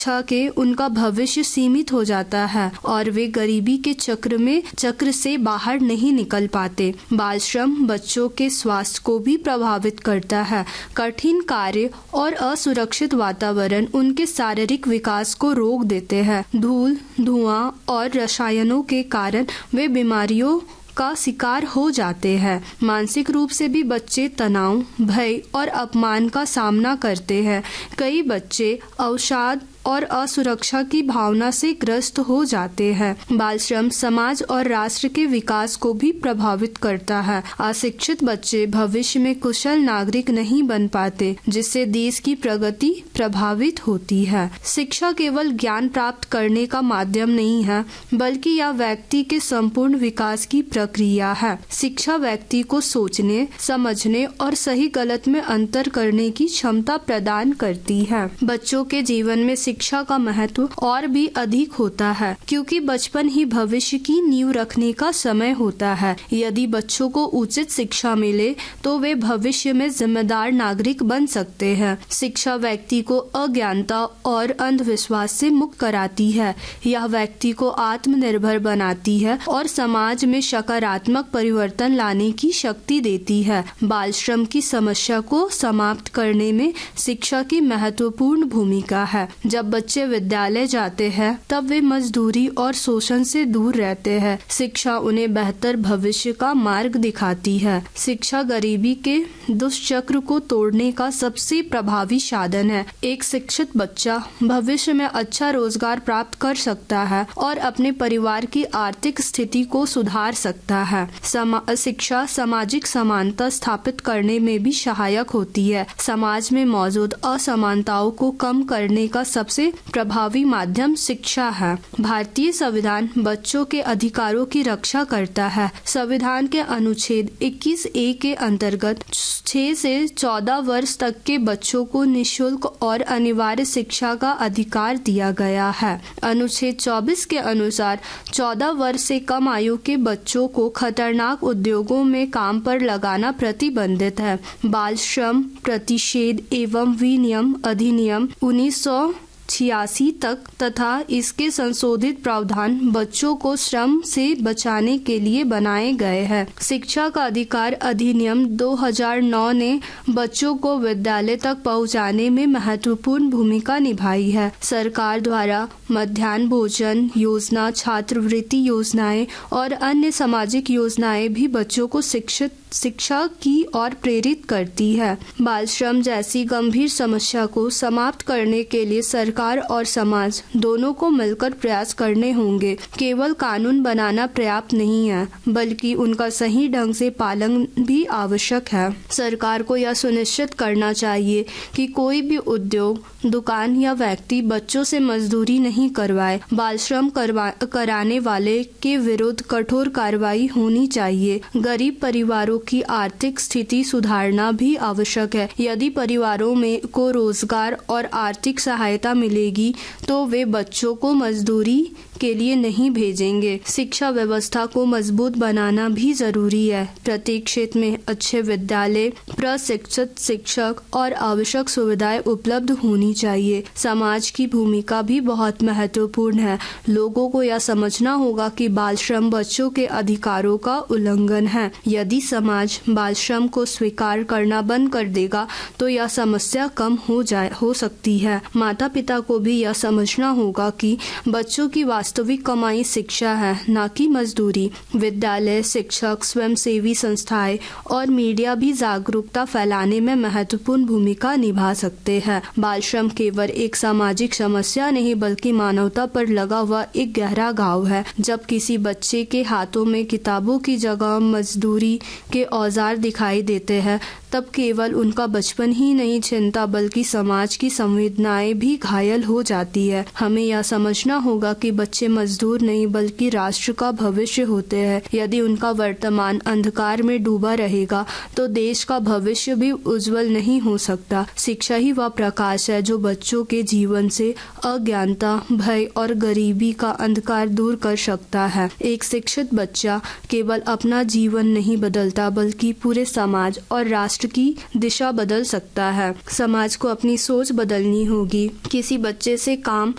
के उनका भविष्य सीमित हो जाता है और वे गरीबी के चक्र से बाहर नहीं निकल पाते। बाल श्रम बच्चों के स्वास्थ्य को भी प्रभावित करता है। कठिन कार्य और असुरक्षित वातावरण उनके शारीरिक विकास को रोक देते हैं। धूल, धुआं और रसायनों के कारण वे बीमारियों का शिकार हो जाते हैं। मानसिक रूप से भी बच्चे तनाव, भय और अपमान का सामना करते हैं। कई बच्चे अवसाद और असुरक्षा की भावना से ग्रस्त हो जाते हैं। बाल श्रम समाज और राष्ट्र के विकास को भी प्रभावित करता है। अशिक्षित बच्चे भविष्य में कुशल नागरिक नहीं बन पाते, जिससे देश की प्रगति प्रभावित होती है। शिक्षा केवल ज्ञान प्राप्त करने का माध्यम नहीं है, बल्कि यह व्यक्ति के संपूर्ण विकास की प्रक्रिया है। शिक्षा व्यक्ति को सोचने, समझने और सही गलत में अंतर करने की क्षमता प्रदान करती है। बच्चों के जीवन में शिक्षा का महत्व और भी अधिक होता है, क्योंकि बचपन ही भविष्य की नींव रखने का समय होता है। यदि बच्चों को उचित शिक्षा मिले तो वे भविष्य में जिम्मेदार नागरिक बन सकते हैं। शिक्षा व्यक्ति को अज्ञानता और अंधविश्वास से मुक्त कराती है। यह व्यक्ति को आत्मनिर्भर बनाती है और समाज में सकारात्मक परिवर्तन लाने की शक्ति देती है। बाल श्रम की समस्या को समाप्त करने में शिक्षा की महत्वपूर्ण भूमिका है। जब बच्चे विद्यालय जाते हैं तब वे मजदूरी और शोषण से दूर रहते हैं। शिक्षा उन्हें बेहतर भविष्य का मार्ग दिखाती है। शिक्षा गरीबी के दुष्चक्र को तोड़ने का सबसे प्रभावी साधन है। एक शिक्षित बच्चा भविष्य में अच्छा रोजगार प्राप्त कर सकता है और अपने परिवार की आर्थिक स्थिति को सुधार सकता है। शिक्षा सामाजिक समानता स्थापित करने में भी सहायक होती है। समाज में मौजूद असमानताओं को कम करने का सबसे प्रभावी माध्यम शिक्षा है। भारतीय संविधान बच्चों के अधिकारों की रक्षा करता है। संविधान के अनुच्छेद 21A के अंतर्गत 6 से 14 वर्ष तक के बच्चों को निःशुल्क और अनिवार्य शिक्षा का अधिकार दिया गया है। अनुच्छेद 24 के अनुसार 14 वर्ष से कम आयु के बच्चों को खतरनाक उद्योगों में काम पर लगाना प्रतिबंधित है। बाल श्रम प्रतिषेध एवं विनियम अधिनियम 1986 तक तथा इसके संशोधित प्रावधान बच्चों को श्रम से बचाने के लिए बनाए गए हैं। शिक्षा का अधिकार अधिनियम 2009 ने बच्चों को विद्यालय तक पहुंचाने में महत्वपूर्ण भूमिका निभाई है। सरकार द्वारा मध्याह्न भोजन योजना, छात्रवृत्ति योजनाएं और अन्य सामाजिक योजनाएं भी बच्चों को शिक्षा की ओर प्रेरित करती है। बाल श्रम जैसी गंभीर समस्या को समाप्त करने के लिए सरकार और समाज दोनों को मिलकर प्रयास करने होंगे। केवल कानून बनाना पर्याप्त नहीं है, बल्कि उनका सही ढंग से पालन भी आवश्यक है। सरकार को यह सुनिश्चित करना चाहिए कि कोई भी उद्योग, दुकान या व्यक्ति बच्चों से मजदूरी नहीं करवाए। बाल श्रम कराने वाले के विरुद्ध कठोर कार्रवाई होनी चाहिए। गरीब परिवारों की आर्थिक स्थिति सुधारना भी आवश्यक है। यदि परिवारों में को रोजगार और आर्थिक सहायता मिलेगी तो वे बच्चों को मजदूरी के लिए नहीं भेजेंगे। शिक्षा व्यवस्था को मजबूत बनाना भी जरूरी है। प्रत्येक क्षेत्र में अच्छे विद्यालय, प्रशिक्षित शिक्षक और आवश्यक सुविधाएं उपलब्ध होनी चाहिए। समाज की भूमिका भी बहुत महत्वपूर्ण है। लोगों को यह समझना होगा कि बाल श्रम बच्चों के अधिकारों का उल्लंघन है। यदि समाज बाल श्रम को स्वीकार करना बंद कर देगा तो यह समस्या कम हो सकती है। माता पिता को भी यह समझना होगा कि बच्चों की वास्तविक कमाई शिक्षा है, न कि मजदूरी। विद्यालय, शिक्षक, स्वयंसेवी संस्थाएं और मीडिया भी जागरूकता फैलाने में महत्वपूर्ण भूमिका निभा सकते हैं। बाल श्रम केवल एक सामाजिक समस्या नहीं, बल्कि मानवता पर लगा हुआ एक गहरा घाव है। जब किसी बच्चे के हाथों में किताबों की जगह मजदूरी के औजार दिखाई देते हैं, तब केवल उनका बचपन ही नहीं छिनता, बल्कि समाज की संवेदनाएं भी घायल हो जाती है। हमें यह समझना होगा कि बच्चे मजदूर नहीं, बल्कि राष्ट्र का भविष्य होते हैं। यदि उनका वर्तमान अंधकार में डूबा रहेगा तो देश का भविष्य भी उज्जवल नहीं हो सकता। शिक्षा ही वह प्रकाश है जो बच्चों के जीवन से अज्ञानता, भय और गरीबी का अंधकार दूर कर सकता है। एक शिक्षित बच्चा केवल अपना जीवन नहीं बदलता बल्कि पूरे समाज और राष्ट्र की दिशा बदल सकता है। समाज को अपनी सोच बदलनी होगी। किसी बच्चे से काम